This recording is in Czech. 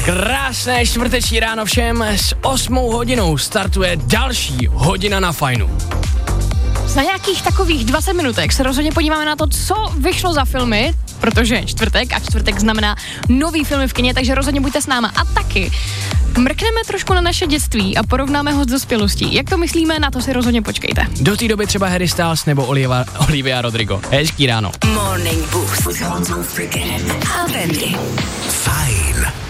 Krásné čtvrteční ráno všem, s 8 hodinou startuje další hodina na Fajnu. Za nějakých takových 20 minutek se rozhodně podíváme na to, co vyšlo za filmy, protože čtvrtek a čtvrtek znamená nový filmy v kině, takže rozhodně buďte s náma. A taky mrkneme trošku na naše dětství a porovnáme ho s dospělostí. Jak to myslíme, na to si rozhodně počkejte. Do té doby třeba Harry Styles nebo Olivia Rodrigo. Hezký ráno. Morning Boost. Fajn.